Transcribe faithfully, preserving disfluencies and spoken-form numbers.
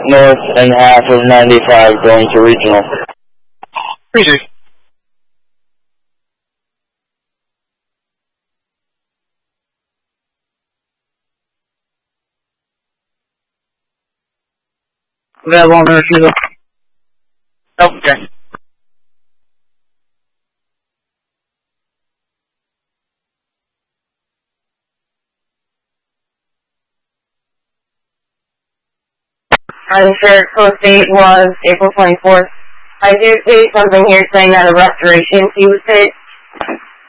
north and half of ninety-five going to regional. Appreciate it. Available on the refusal. Okay. Unsure, close date was April twenty-fourth. I do see something here saying that a restoration fee was paid.